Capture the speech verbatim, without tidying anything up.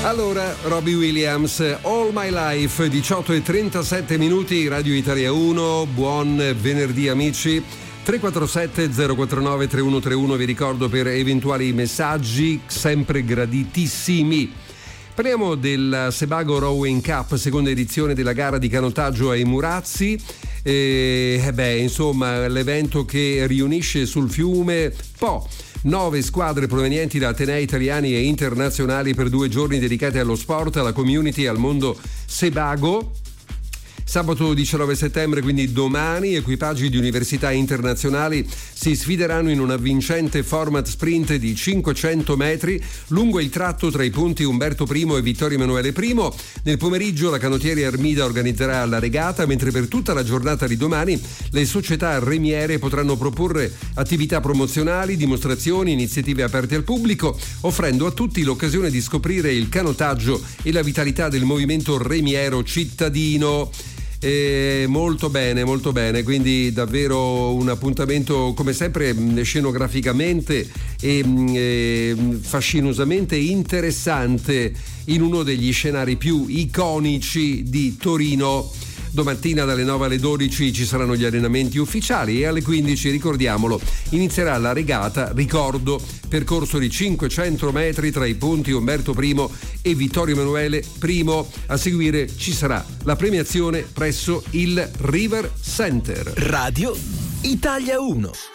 Allora, Robbie Williams, All My Life, diciotto e trentasette minuti, Radio Italia uno, buon venerdì amici. tre quattro sette zero quattro nove tre uno tre uno, vi ricordo per eventuali messaggi sempre graditissimi. Parliamo del Sebago Rowing Cup, seconda edizione della gara di canottaggio ai Murazzi. E, eh beh, insomma, l'evento che riunisce sul fiume Po nove squadre provenienti da atenei italiani e internazionali per due giorni dedicati allo sport, alla community e al mondo Sebago. Sabato diciannove settembre, quindi domani, equipaggi di università internazionali si sfideranno in un avvincente format sprint di cinquecento metri lungo il tratto tra i punti Umberto I e Vittorio Emanuele I. Nel pomeriggio la canottieri Armida organizzerà la regata, mentre per tutta la giornata di domani le società remiere potranno proporre attività promozionali, dimostrazioni, iniziative aperte al pubblico, offrendo a tutti l'occasione di scoprire il canottaggio e la vitalità del movimento remiero cittadino. Eh, molto bene, molto bene, quindi davvero un appuntamento come sempre scenograficamente e eh, fascinosamente interessante in uno degli scenari più iconici di Torino. Domattina dalle nove alle dodici ci saranno gli allenamenti ufficiali e alle quindici, ricordiamolo, inizierà la regata, ricordo, percorso di cinquecento metri tra i punti Umberto I e Vittorio Emanuele I. A seguire ci sarà la premiazione presso il River Center. Radio Italia uno.